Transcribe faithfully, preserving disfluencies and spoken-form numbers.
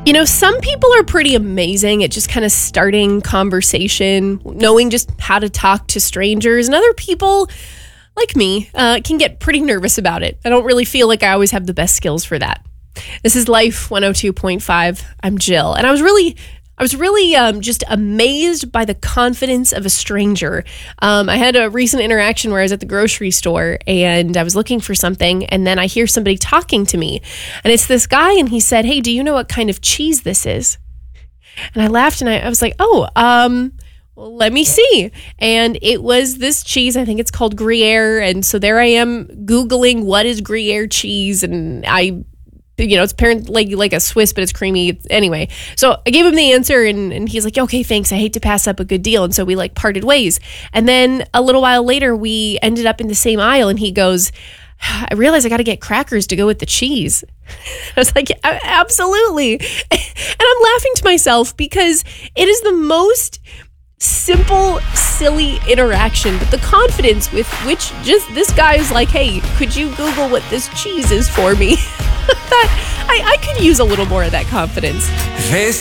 You know, some people are pretty amazing at just kind of starting conversation, knowing just how to talk to strangers, and other people, like me, uh, can get pretty nervous about it. I don't really feel like I always have the best skills for that. This is Life one oh two point five. I'm Jill, and I was really... I was really um, just amazed by the confidence of a stranger. Um, I had a recent interaction where I was at the grocery store and I was looking for something, and then I hear somebody talking to me, and it's this guy, and he said, "Hey, do you know what kind of cheese this is?" And I laughed, and I, I was like, "Oh, um, well, let me see." And it was this cheese. I think it's called Gruyere. And so there I am Googling what is Gruyere cheese, and I you know, it's apparently like, like a Swiss, but it's creamy. Anyway, so I gave him the answer, and, and he's like, "Okay, thanks. I hate to pass up a good deal." And so we like parted ways. And then a little while later, we ended up in the same aisle, and he goes, "I realize I got to get crackers to go with the cheese." I was like, "Absolutely." And I'm laughing to myself because it is the most simple, silly interaction, but the confidence with which just this guy is like, "Hey, could you Google what this cheese is for me?" That I, I could use a little more of that confidence. This